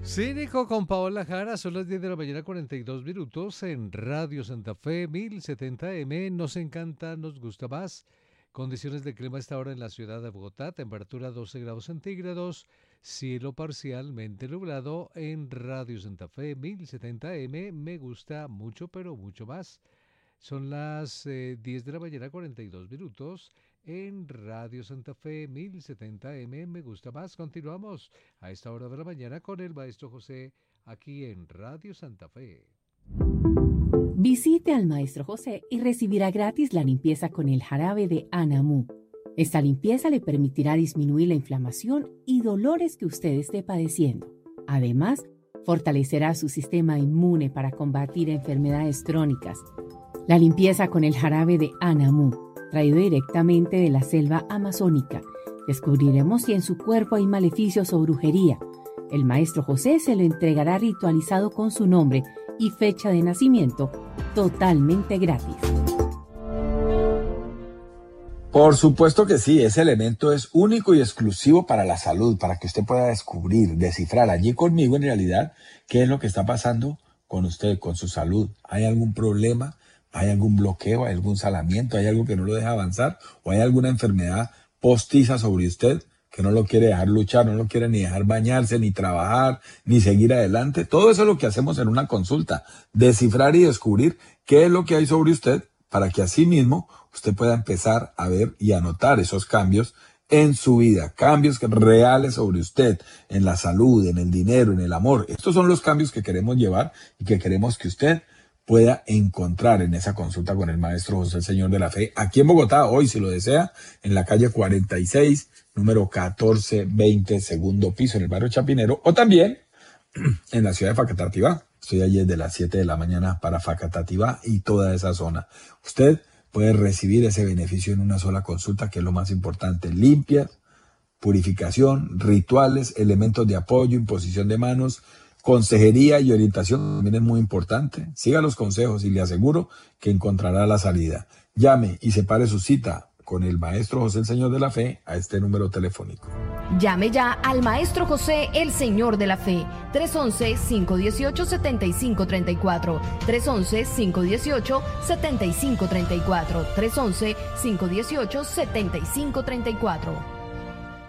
Cínico con Paola Jara, son las 10 de la mañana, 42 minutos en Radio Santa Fe, 1070M. Nos encanta, nos gusta más. Condiciones de clima a esta hora en la ciudad de Bogotá, temperatura 12 grados centígrados, cielo parcialmente nublado en Radio Santa Fe, 1070M. Me gusta mucho, pero mucho más. Son las 10 de la mañana, 42 minutos en Radio Santa Fe, 1070M. Me gusta más. Continuamos a esta hora de la mañana con el maestro José aquí en Radio Santa Fe. Visite al maestro José y recibirá gratis la limpieza con el jarabe de Anamú. Esta limpieza le permitirá disminuir la inflamación y dolores que usted esté padeciendo. Además, fortalecerá su sistema inmune para combatir enfermedades crónicas. La limpieza con el jarabe de Anamú, traído directamente de la selva amazónica. Descubriremos si en su cuerpo hay maleficios o brujería. El maestro José se lo entregará ritualizado con su nombre y fecha de nacimiento, totalmente gratis. Por supuesto que sí, ese elemento es único y exclusivo para la salud, para que usted pueda descubrir, descifrar allí conmigo en realidad qué es lo que está pasando con usted, con su salud. ¿Hay algún problema? ¿Hay algún bloqueo? ¿Hay algún salamiento? ¿Hay algo que no lo deja avanzar? ¿O hay alguna enfermedad postiza sobre usted que no lo quiere dejar luchar, no lo quiere ni dejar bañarse, ni trabajar, ni seguir adelante? Todo eso es lo que hacemos en una consulta, descifrar y descubrir qué es lo que hay sobre usted para que así mismo usted pueda empezar a ver y a notar esos cambios en su vida, cambios reales sobre usted, en la salud, en el dinero, en el amor. Estos son los cambios que queremos llevar y que queremos que usted pueda encontrar en esa consulta con el maestro José, el Señor de la Fe, aquí en Bogotá, hoy si lo desea, en la calle 46, número 1420, segundo piso, en el barrio Chapinero, o también en la ciudad de Facatativá. Estoy allí desde las 7 de la mañana para Facatativá y toda esa zona. Usted puede recibir ese beneficio en una sola consulta, que es lo más importante: limpias, purificación, rituales, elementos de apoyo, imposición de manos, consejería y orientación también es muy importante. Siga los consejos y le aseguro que encontrará la salida. Llame y separe su cita con el maestro José, el Señor de la Fe, a este número telefónico. Llame ya al maestro José, el Señor de la Fe, 311-518-7534, 311-518-7534, 311-518-7534.